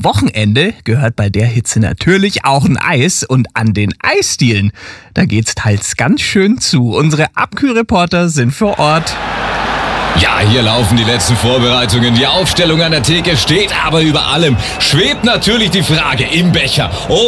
Wochenende gehört bei der Hitze natürlich auch ein Eis und an den Eisdielen, da geht's teils ganz schön zu. Unsere Abkühlreporter sind vor Ort. Ja, hier laufen die letzten Vorbereitungen. Die Aufstellung an der Theke steht, aber über allem schwebt natürlich die Frage im Becher.